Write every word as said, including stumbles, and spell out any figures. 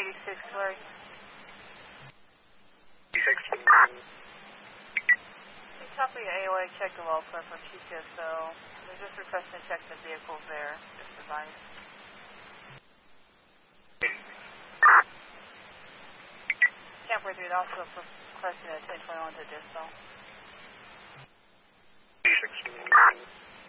six, sorry. six. Copy A O A, check the welfare for T C S O. They're just requesting to check the vehicles there, just advice. Camp forty-three also requesting a ten twenty-one to distal. six.